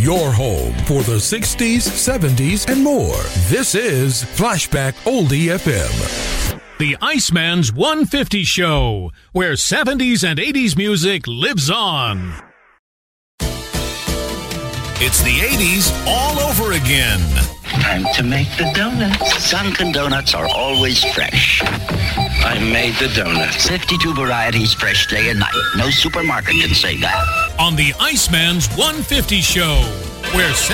your home for the 60s, 70s, and more. This is Flashback Oldie FM. The Iceman's 150 Show, where 70s and 80s music lives on. It's the 80s all over again. Time to make the donuts. Dunkin' Donuts are always fresh. I made the donuts. 52 varieties fresh day and night. No supermarket can say that. On the Iceman's 150 Show, where